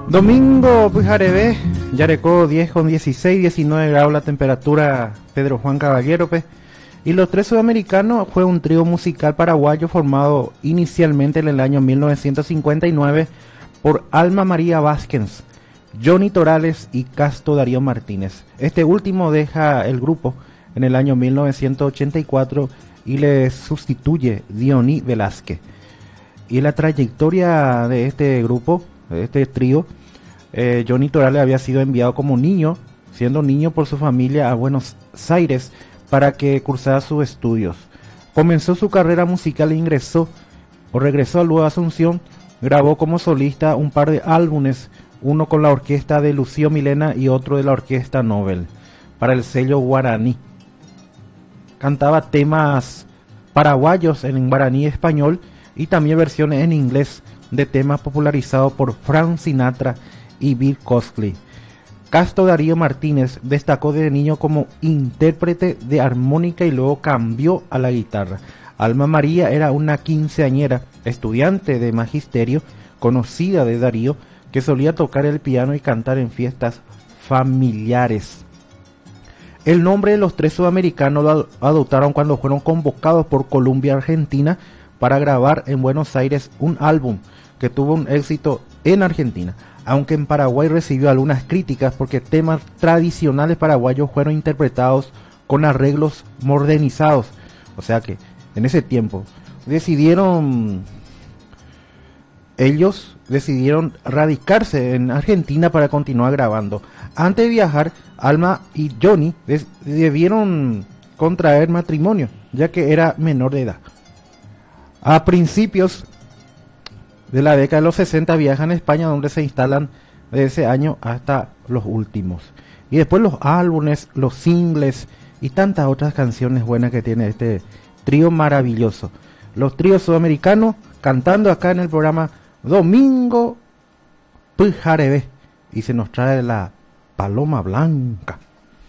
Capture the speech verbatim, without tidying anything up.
Domingo Pujarebe, Yarecó diez con dieciséis, diecinueve grados la temperatura, Pedro Juan Caballero, pe. Y Los Tres Sudamericanos fue un trío musical paraguayo formado inicialmente en el año mil novecientos cincuenta y nueve por Alma María Vázquez, Johnny Torales y Casto Darío Martínez. Este último deja el grupo en el año mil novecientos ochenta y cuatro y le sustituye Dioní Velázquez. Y la trayectoria de este grupo, de este trío, eh, Johnny Torales había sido enviado como niño, siendo niño por su familia a Buenos Aires para que cursara sus estudios. Comenzó su carrera musical e ingresó o regresó luego a Asunción. Grabó como solista un par de álbumes, uno con la orquesta de Lucio Milena y otro de la orquesta Nobel, para el sello Guaraní. Cantaba temas paraguayos en guaraní español y también versiones en inglés de temas popularizados por Frank Sinatra y Bill Cosby. Casto Darío Martínez destacó desde niño como intérprete de armónica y luego cambió a la guitarra. Alma María era una quinceañera, estudiante de magisterio, conocida de Darío, que solía tocar el piano y cantar en fiestas familiares. El nombre de Los Tres Sudamericanos lo adoptaron cuando fueron convocados por Columbia Argentina para grabar en Buenos Aires un álbum que tuvo un éxito en Argentina, aunque en Paraguay recibió algunas críticas porque temas tradicionales paraguayos fueron interpretados con arreglos modernizados. O sea que en ese tiempo decidieron ellos decidieron radicarse en Argentina para continuar grabando. Antes de viajar, Alma y Johnny debieron contraer matrimonio, ya que era menor de edad. A principios de la década de los sesenta viajan a España, donde se instalan de ese año hasta los últimos. Y después los álbumes, los singles y tantas otras canciones buenas que tiene este trío maravilloso. Los tríos sudamericanos cantando acá en el programa Domingo Pujarebe. Y se nos trae la Paloma Blanca.